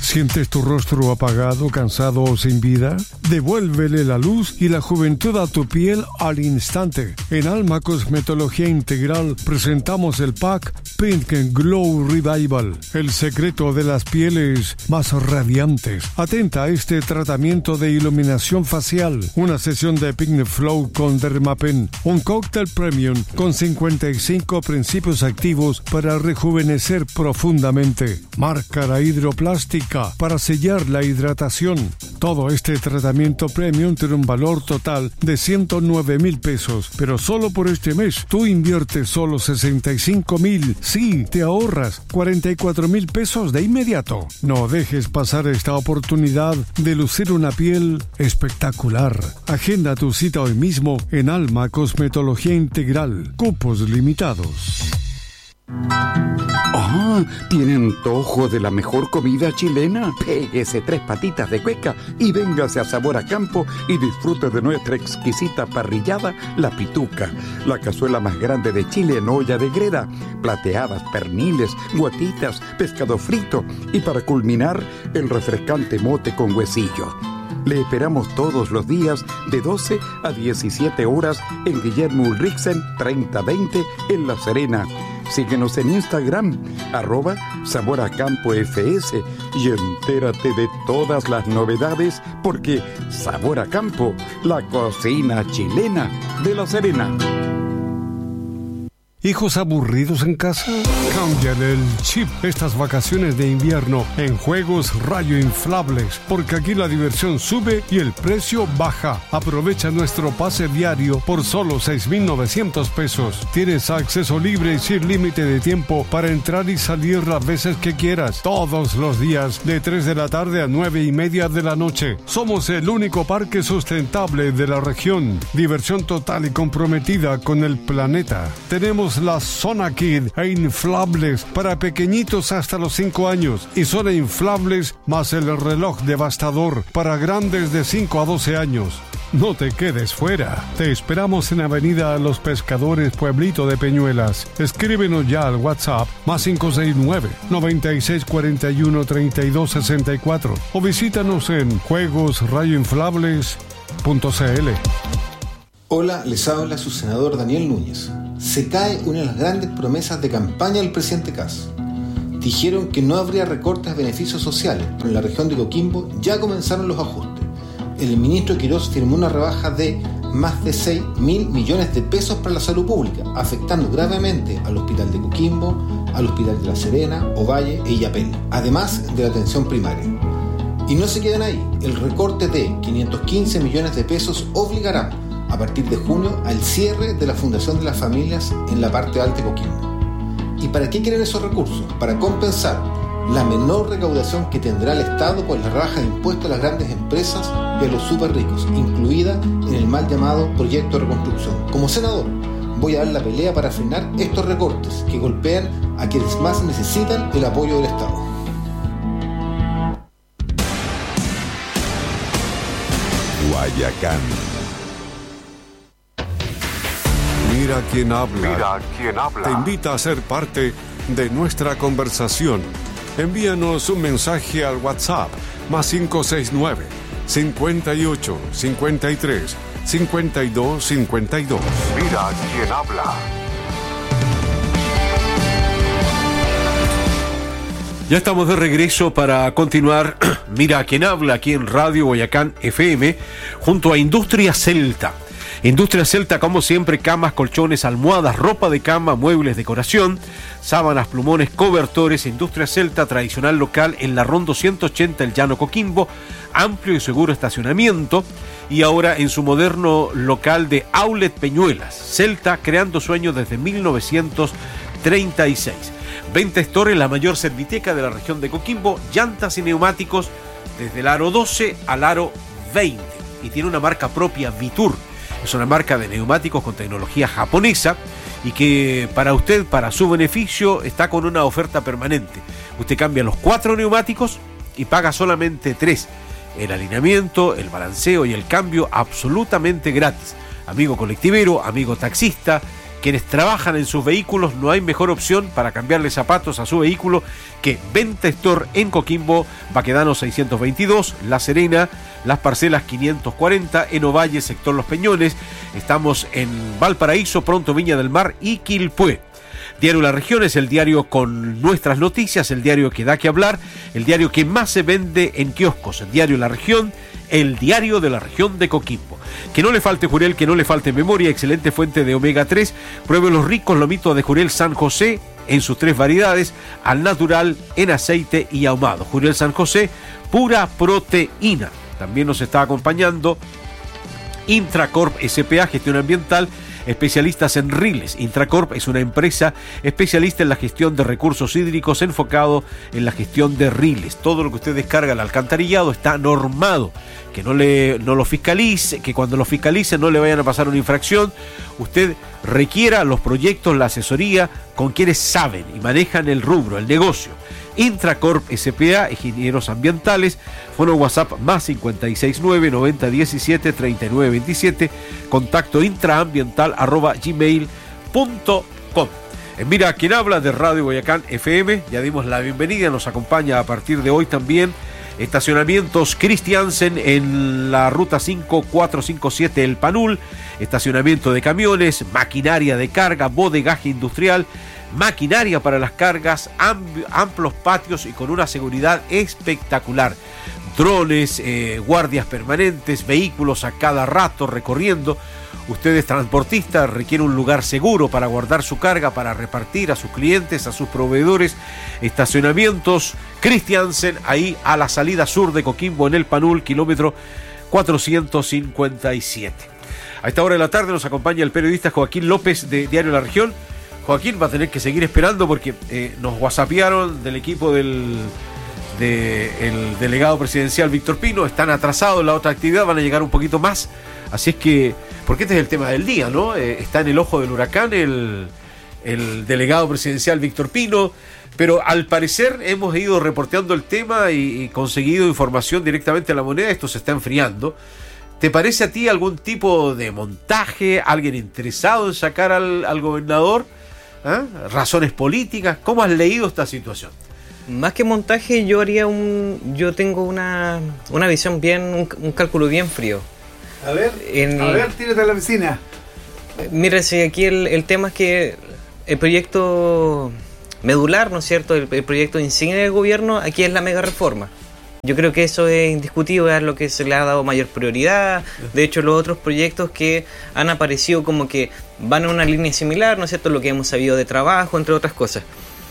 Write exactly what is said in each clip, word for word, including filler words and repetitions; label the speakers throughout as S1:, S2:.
S1: ¿Sientes tu rostro apagado, cansado o sin vida? Devuélvele la luz y la juventud a tu piel al instante. En Alma Cosmetología Integral presentamos el pack Pink Glow Revival, el secreto de las pieles más radiantes. Atenta a este tratamiento de iluminación facial, una sesión de Pink Flow con Dermapen, un cóctel premium con cincuenta y cinco principios activos para rejuvenecer profundamente, máscara hidroplástica para sellar la hidratación. Todo este tratamiento premium tiene un valor total de ciento nueve mil pesos, pero solo por este mes tú inviertes solo sesenta y cinco mil. Sí, te ahorras cuarenta y cuatro mil pesos de inmediato. No dejes pasar esta oportunidad de lucir una piel espectacular. Agenda tu cita hoy mismo en Alma Cosmetología Integral. Cupos limitados.
S2: ¡Ah! ¿Tiene antojo de la mejor comida chilena? Péguese tres patitas de cueca y véngase a Sabor a Campo y disfrute de nuestra exquisita parrillada, La Pituca, la cazuela más grande de Chile en olla de greda, plateadas, perniles, guatitas, pescado frito y para culminar, el refrescante mote con huesillo. Le esperamos todos los días de doce a diecisiete horas en Guillermo Ulrichsen treinta veinte en La Serena. Síguenos en Instagram, arroba Sabor a Campo F S, y entérate de todas las novedades porque Sabor a Campo, la cocina chilena de La Serena.
S1: ¿Hijos aburridos en casa? Cámbiale el chip estas vacaciones de invierno en Juegos Rayo Inflables, porque aquí la diversión sube y el precio baja. Aprovecha nuestro pase diario por solo seis mil novecientos pesos. Tienes acceso libre y sin límite de tiempo para entrar y salir las veces que quieras, todos los días, de tres de la tarde a nueve y media de la noche. Somos el único parque sustentable de la región. Diversión total y comprometida con el planeta. Tenemos la Zona Kid e inflables para pequeñitos hasta los cinco años y zona inflables más el reloj devastador para grandes de cinco a doce años. No te quedes fuera. Te esperamos en Avenida Los Pescadores, Pueblito de Peñuelas. Escríbenos ya al WhatsApp más cinco seis nueve, noventa y seis cuarenta y uno, treinta y dos sesenta y cuatro o visítanos en juegos rayo inflables punto c l.
S3: Hola, les habla su senador Daniel Núñez. Se cae una de las grandes promesas de campaña del presidente Kast. Dijeron que no habría recortes de beneficios sociales, pero en la región de Coquimbo ya comenzaron los ajustes. El ministro Quirós firmó una rebaja de más de seis mil millones de pesos para la salud pública, afectando gravemente al Hospital de Coquimbo, al Hospital de La Serena, Ovalle e Illapel, además de la atención primaria. Y no se quedan ahí, el recorte de quinientos quince millones de pesos obligará a partir de junio al cierre de la Fundación de las Familias en la parte alta de Coquimbo. ¿Y para qué quieren esos recursos? Para compensar la menor recaudación que tendrá el Estado por la rebaja de impuestos a las grandes empresas y a los súper ricos, incluida en el mal llamado proyecto de reconstrucción. Como senador, voy a dar la pelea para frenar estos recortes que golpean a quienes más necesitan el apoyo del Estado.
S4: Guayacán. Mira quién habla.
S5: Mira quién habla.
S4: Te invita a ser parte de nuestra conversación. Envíanos un mensaje al WhatsApp más cinco seis nueve, cincuenta y ocho, cincuenta y tres, cincuenta y dos, cincuenta y dos.
S5: Mira quién habla.
S6: Ya estamos de regreso para continuar Mira quién habla aquí en Radio Guayacán F M junto a Industria Celta. Industria Celta, como siempre, camas, colchones, almohadas, ropa de cama, muebles, decoración, sábanas, plumones, cobertores. Industria Celta, tradicional local en la Ronda ciento ochenta, el Llano Coquimbo, amplio y seguro estacionamiento, y ahora en su moderno local de Outlet Peñuelas. Celta, creando sueños desde mil novecientos treinta y seis. Venta Store, la mayor serviteca de la región de Coquimbo, llantas y neumáticos desde el aro doce al aro veinte, y tiene una marca propia, Vitur. Es una marca de neumáticos con tecnología japonesa y que para usted, para su beneficio, está con una oferta permanente. Usted cambia los cuatro neumáticos y paga solamente tres. El alineamiento, el balanceo y el cambio absolutamente gratis. Amigo colectivero, amigo taxista, quienes trabajan en sus vehículos, no hay mejor opción para cambiarle zapatos a su vehículo que Venta Store en Coquimbo, Baquedano seiscientos veintidós, La Serena, Las Parcelas quinientos cuarenta, en Ovalle, sector Los Peñones. Estamos en Valparaíso, pronto Viña del Mar y Quilpué. Diario La Región es el diario con nuestras noticias, el diario que da que hablar, el diario que más se vende en kioscos. El diario La Región, el diario de la región de Coquimbo. Que no le falte jurel, que no le falte memoria, excelente fuente de omega tres. Pruebe los ricos lomitos de jurel San José en sus tres variedades, al natural, en aceite y ahumado. Jurel San José, pura proteína. También nos está acompañando Intracorp S P A, gestión ambiental, especialistas en riles. Intracorp es una empresa especialista en la gestión de recursos hídricos, enfocado en la gestión de riles. Todo lo que usted descarga al alcantarillado está normado, que no, le, no lo fiscalice, que cuando lo fiscalice no le vayan a pasar una infracción. Usted requiera los proyectos, la asesoría con quienes saben y manejan el rubro, el negocio. Intracorp S P A, ingenieros ambientales, fono WhatsApp más cincuenta y seis nueve, noventa diecisiete, treinta y nueve veintisiete, contacto intraambiental arroba gmail punto com. En Mira Quien Habla de Radio Boyacán F M, ya dimos la bienvenida, nos acompaña a partir de hoy también Estacionamientos Christiansen en la ruta cinco cuatro cinco siete El Panul, estacionamiento de camiones, maquinaria de carga, bodegaje industrial, maquinaria para las cargas, amb- amplios patios y con una seguridad espectacular. Drones, eh, guardias permanentes, vehículos a cada rato recorriendo. Usted es transportista, requiere un lugar seguro para guardar su carga, para repartir a sus clientes, a sus proveedores. Estacionamientos Christiansen, ahí a la salida sur de Coquimbo, en El Panul, kilómetro cuatrocientos cincuenta y siete. A esta hora de la tarde nos acompaña el periodista Joaquín López de Diario La Región. Joaquín va a tener que seguir esperando porque eh, nos whatsappearon del equipo del de el delegado presidencial Víctor Pino. Están atrasados en la otra actividad, van a llegar un poquito más. Así es que, porque este es el tema del día, ¿no? Eh, está en el ojo del huracán el, el delegado presidencial Víctor Pino, pero al parecer hemos ido reporteando el tema y, y conseguido información directamente a La Moneda. Esto se está enfriando. ¿Te parece a ti algún tipo de montaje, alguien interesado en sacar al, al gobernador? ¿Ah? ¿Razones políticas? ¿Cómo has leído esta situación?
S7: Más que montaje, yo haría un, yo tengo una, una visión bien, un, un cálculo bien frío.
S8: A ver,
S7: en,
S8: a ver, tírate a la piscina.
S7: Mira, si aquí el, el tema es que el proyecto medular, ¿no es cierto? El, el proyecto insignia del gobierno, aquí es la mega reforma. Yo creo que eso es indiscutible, es lo que se le ha dado mayor prioridad. De hecho, los otros proyectos que han aparecido como que van en una línea similar, ¿no es cierto? Lo que hemos sabido de trabajo, entre otras cosas.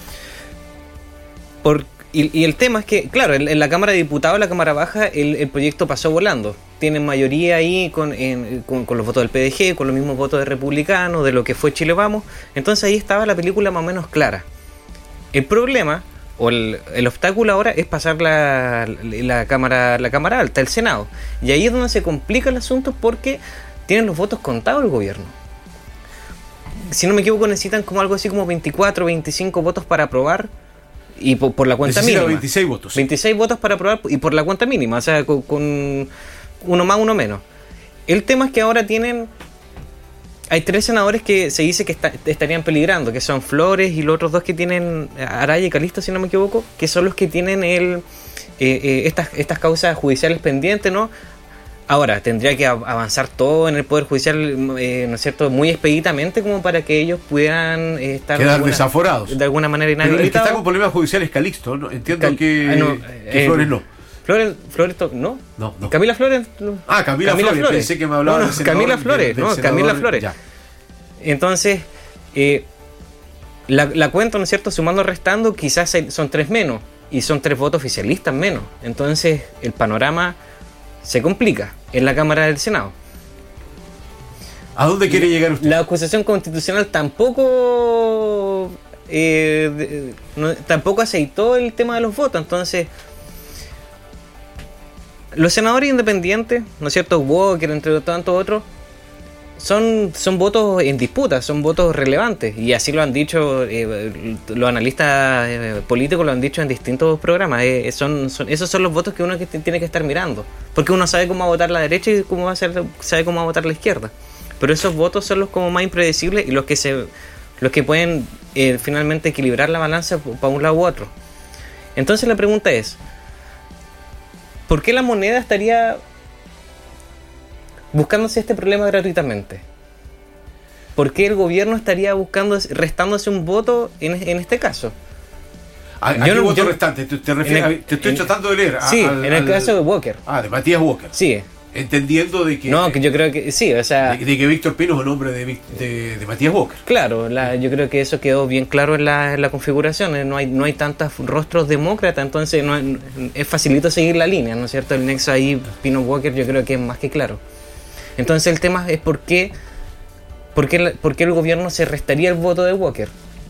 S7: Por, y, y el tema es que, claro, en, en la Cámara de Diputados, la Cámara Baja, el, el proyecto pasó volando. Tienen mayoría ahí con, en, con, con los votos del P D G, con los mismos votos de republicanos, de lo que fue Chile Vamos. Entonces ahí estaba la película más o menos clara. El problema, o el, el obstáculo ahora, es pasar la, la, cámara, la Cámara Alta, el Senado. Y ahí es donde se complica el asunto porque tienen los votos contados el gobierno. Si no me equivoco, necesitan como algo así como veinticuatro, veinticinco votos para aprobar. Y por, por la cuenta
S6: Necesita
S7: mínima.
S6: veintiséis votos.
S7: veintiséis votos para aprobar y por la cuenta mínima, o sea, con, con uno más, uno menos. El tema es que ahora tienen... Hay tres senadores que se dice que está, estarían peligrando, que son Flores y los otros dos que tienen, Araya y Calisto, si no me equivoco, que son los que tienen el eh, eh, estas, estas causas judiciales pendientes, ¿no? Ahora, tendría que avanzar todo en el Poder Judicial, eh, ¿no es cierto?, muy expeditamente como para que ellos pudieran eh, estar...
S6: Quedar
S7: de alguna,
S6: desaforados.
S7: De alguna manera
S6: inhabilitados. El que está con problemas judiciales es Calixto, ¿no? Entiendo Cal que, ah, no, que eh, Flores no.
S7: Flores, Flores, no.
S6: No, no.
S7: Camila Flores. No.
S6: Ah, Camila, Camila Flores. Flores. Pensé que me hablaba
S7: no, no,
S6: del
S7: Camila Flores,
S6: del, del
S7: no,
S6: senador,
S7: Camila Flores.
S6: Ya.
S7: Entonces, eh, la, la cuenta, ¿no es cierto?, sumando, restando, quizás son tres menos y son tres votos oficialistas menos. Entonces, el panorama se complica en la Cámara del Senado.
S6: ¿A dónde quiere llegar usted?
S7: La acusación constitucional tampoco eh, de, no, tampoco aceitó el tema de los votos. Entonces, los senadores independientes, ¿no es cierto?, Walker, entre tantos otros, son, son votos en disputa, son votos relevantes, y así lo han dicho eh, los analistas eh, políticos, lo han dicho en distintos programas. Eh, son, son esos son los votos que uno que tiene que estar mirando, porque uno sabe cómo va a votar la derecha y cómo va a ser, sabe cómo va a votar la izquierda. pero esos votos son los como más impredecibles y los que se los que pueden eh, finalmente equilibrar la balanza para un lado u otro. Entonces la pregunta es, ¿por qué la moneda estaría buscándose este problema gratuitamente? ¿Por qué el gobierno estaría buscando restándose un voto en, en este caso?
S6: ¿A, ¿a qué no, voto yo, restante? ¿Te, te, refieres, el, a, te estoy en, tratando de leer.
S7: Sí,
S6: al,
S7: en el
S6: al,
S7: caso de Walker.
S6: Ah, de Matías Walker.
S7: Sí.
S6: Entendiendo de que...
S7: No, que yo creo que sí, o sea...
S6: De, de que Víctor Pino es un hombre de, de, de Matías Walker.
S7: Claro, la, yo creo que eso quedó bien claro en la, en la configuración. No hay no hay tantos rostros demócratas, entonces no es, es facilito seguir la línea, ¿no es cierto? El nexo ahí, Pino Walker, yo creo que es más que claro. Entonces el tema es por qué, por qué, por qué el gobierno se restaría el voto de Walker.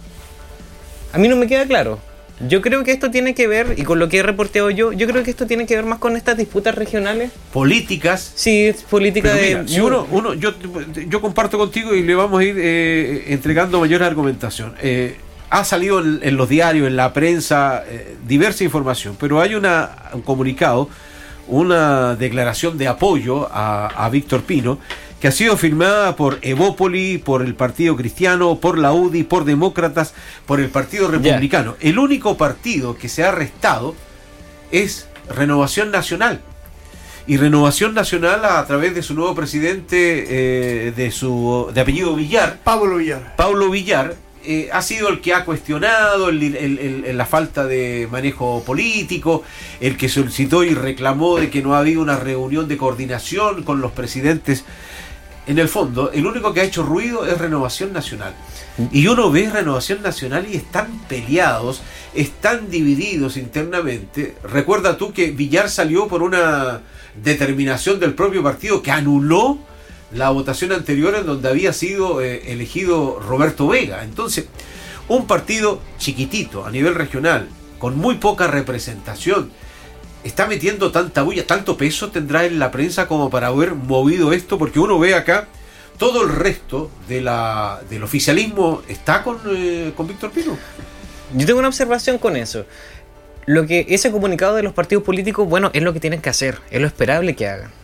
S7: A mí no me queda claro. Yo creo que esto tiene que ver, y con lo que he reporteado yo, yo creo que esto tiene que ver más con estas disputas regionales.
S6: Políticas.
S7: Sí, es política de...
S6: Mira, si uno, uno, yo, yo comparto contigo y le vamos a ir eh, entregando mayor argumentación. Eh, ha salido en, en los diarios, en la prensa, eh, diversa información, pero hay una, un comunicado, una declaración de apoyo a, a Víctor Pino, que ha sido firmada por Evópoli, por el Partido Cristiano, por la U D I, por Demócratas, por el Partido Republicano. Yeah. El único partido que se ha arrestado es Renovación Nacional. Y Renovación Nacional, a través de su nuevo presidente, eh, de su de apellido Villar,
S8: Pablo Villar,
S6: Pablo Villar, eh, ha sido el que ha cuestionado el, el, el, la falta de manejo político, el que solicitó y reclamó de que no ha habido una reunión de coordinación con los presidentes. En el fondo, el único que ha hecho ruido es Renovación Nacional. Y uno ve Renovación Nacional y están peleados, están divididos internamente. Recuerda tú que Villar salió por una determinación del propio partido que anuló la votación anterior en donde había sido eh, elegido Roberto Vega. Entonces, un partido chiquitito a nivel regional, con muy poca representación, está metiendo tanta bulla, tanto peso tendrá en la prensa como para haber movido esto, porque uno ve acá todo el resto de la del oficialismo está con, eh, con Víctor Pino.
S7: Yo tengo una observación con eso. Lo que ese comunicado de los partidos políticos, bueno, es lo que tienen que hacer, es lo esperable que hagan.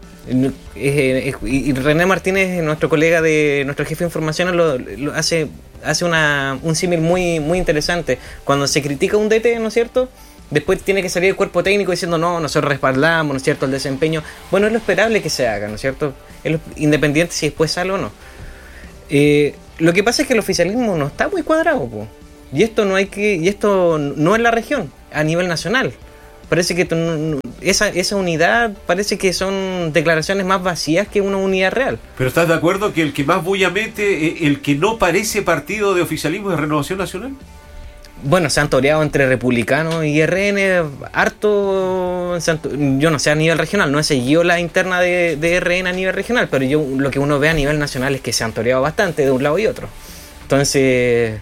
S7: Y René Martínez, nuestro colega de nuestro jefe de información, lo, lo hace hace una, un símil muy muy interesante. Cuando se critica un D T, ¿no es cierto?, después tiene que salir el cuerpo técnico diciendo no, nosotros respaldamos, ¿no es cierto?, el desempeño. Bueno, es lo esperable que se haga, ¿no es cierto?, es lo, independiente si después sale o no. Eh, lo que pasa es que el oficialismo no está muy cuadrado, po. Y esto no hay que, y esto no es la región, a nivel nacional. Parece que no, esa, esa unidad parece que son declaraciones más vacías que una unidad real.
S6: Pero ¿estás de acuerdo que el que más bulla mete, el que no parece partido de oficialismo es Renovación Nacional?
S7: Bueno, se han toreado entre republicanos y R N, harto, yo no sé a nivel regional, no he seguido la interna de, de R N a nivel regional, pero yo lo que uno ve a nivel nacional es que se han toreado bastante de un lado y otro. Entonces,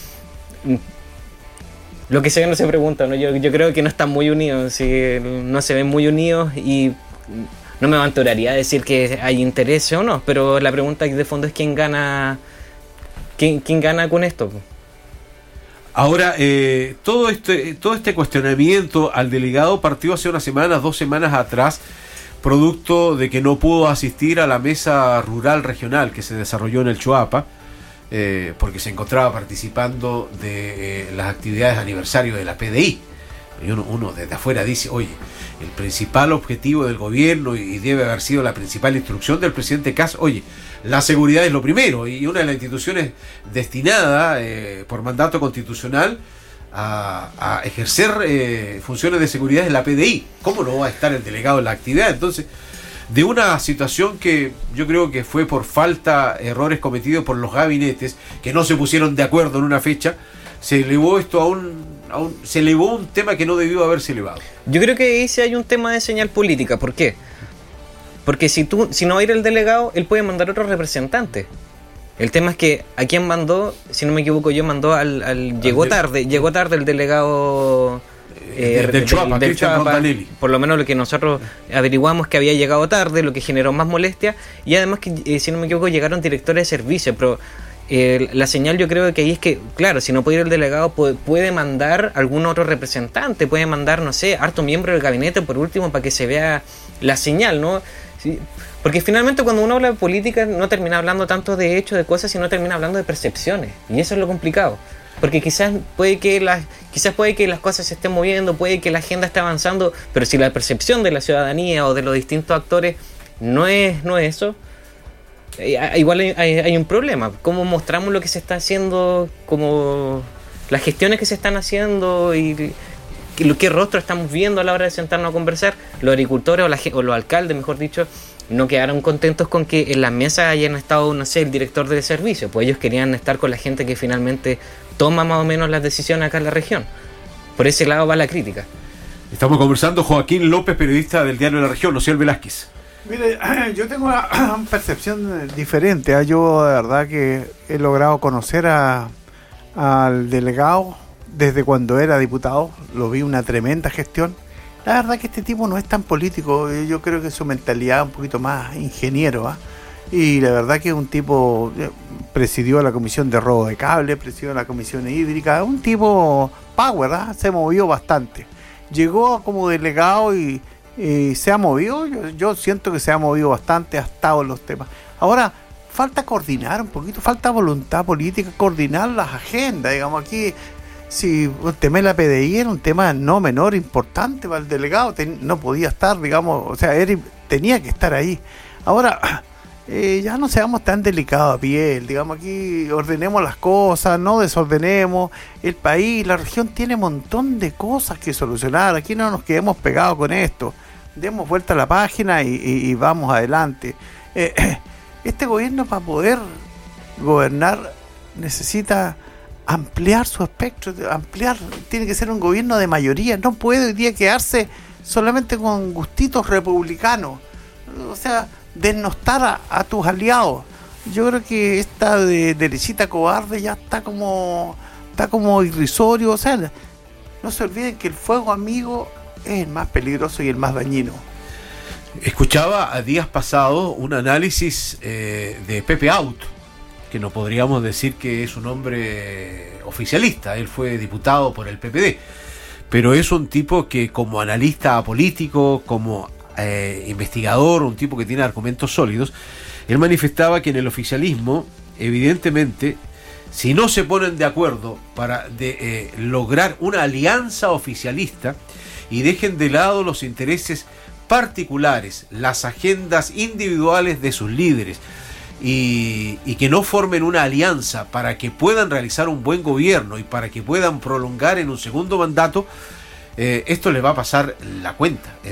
S7: lo que se ve no se pregunta, ¿no? Yo, yo creo que no están muy unidos, ¿sí? No se ven muy unidos y no me aventuraría a decir que hay interés o no, pero la pregunta de fondo es quién gana, quién, quién gana con esto.
S6: Ahora, eh, todo este todo este cuestionamiento al delegado partió hace unas semanas, dos semanas atrás, producto de que no pudo asistir a la mesa rural regional que se desarrolló en el Choapa, eh, porque se encontraba participando de eh, las actividades de aniversario de la P D I. Y uno, uno desde afuera dice, oye, el principal objetivo del gobierno y debe haber sido la principal instrucción del presidente Kast, oye, la seguridad es lo primero, y una de las instituciones destinada eh, por mandato constitucional a, a ejercer eh, funciones de seguridad es la P D I. ¿Cómo no va a estar el delegado en la actividad? Entonces, de una situación que yo creo que fue por falta, errores cometidos por los gabinetes, que no se pusieron de acuerdo en una fecha, se elevó esto a un, a un se elevó un tema que no debió haberse elevado.
S7: Yo creo que ahí sí hay un tema de señal política. ¿Por qué? Porque si tú, si no va a ir el delegado, él puede mandar otro representante. El tema es que a quien mandó, si no me equivoco yo, mandó al, al llegó
S6: al
S7: tarde, de, llegó tarde el delegado eh,
S6: del, del Choapa,
S7: del Choapa, por lo menos lo que nosotros averiguamos que había llegado tarde, lo que generó más molestia, y además que eh, si no me equivoco llegaron directores de servicio, pero eh, la señal yo creo que ahí es que, claro, si no puede ir el delegado puede, puede mandar algún otro representante, puede mandar, no sé, harto miembro del gabinete por último para que se vea la señal, ¿no? Sí, Porque finalmente cuando uno habla de política no termina hablando tanto de hechos, de cosas, sino termina hablando de percepciones. Y eso es lo complicado. Porque quizás puede que las, quizás puede que las cosas se estén moviendo, puede que la agenda esté avanzando, pero si la percepción de la ciudadanía o de los distintos actores no es, no es eso, igual hay, hay, hay un problema. ¿Cómo mostramos lo que se está haciendo, como las gestiones que se están haciendo y qué rostro estamos viendo a la hora de sentarnos a conversar? Los agricultores o, la, o los alcaldes, mejor dicho, no quedaron contentos con que en las mesas hayan estado, no sé, el director de servicio, pues ellos querían estar con la gente que finalmente toma más o menos las decisiones acá en la región. Por ese lado va la crítica.
S6: Estamos conversando Joaquín López, periodista del Diario de la Región, Ociel Velázquez.
S8: Mire, yo tengo una percepción diferente. ¿eh? Yo de verdad que he logrado conocer a, al delegado desde cuando era diputado. Lo vi una tremenda gestión. La verdad que este tipo no es tan político. Yo creo que su mentalidad es un poquito más ingeniero. ¿eh? Y la verdad que es un tipo, presidió la comisión de robo de cable, presidió la comisión hídrica, un tipo power, ¿eh? Se movió bastante. Llegó como delegado y, y se ha movido, yo, yo siento que se ha movido bastante, ha estado en los temas. Ahora, falta coordinar un poquito, falta voluntad política, coordinar las agendas, digamos, aquí, si el tema de la P D I era un tema no menor, importante para el delegado, ten, no podía estar, digamos, o sea, era, tenía que estar ahí. Ahora, eh, ya no seamos tan delicados a piel, digamos, aquí ordenemos las cosas, no desordenemos, el país, la región tiene un montón de cosas que solucionar, aquí no nos quedemos pegados con esto, demos vuelta a la página y, y, y vamos adelante. Eh, este gobierno, para poder gobernar, necesita ampliar su espectro, ampliar, tiene que ser un gobierno de mayoría, no puede hoy día quedarse solamente con gustitos republicanos, o sea, desnostar a, a tus aliados. Yo creo que esta de derechita cobarde ya está como está como irrisorio, o sea, no se olviden que el fuego amigo es el más peligroso y el más dañino.
S6: Escuchaba a días pasados un análisis eh, de Pepe Out, que no podríamos decir que es un hombre oficialista, él fue diputado por el P P D, pero es un tipo que como analista político, como eh, investigador, un tipo que tiene argumentos sólidos, él manifestaba que en el oficialismo, evidentemente, si no se ponen de acuerdo para de, eh, lograr una alianza oficialista y dejen de lado los intereses particulares, las agendas individuales de sus líderes, y, y que no formen una alianza para que puedan realizar un buen gobierno y para que puedan prolongar en un segundo mandato, eh, esto les va a pasar la cuenta.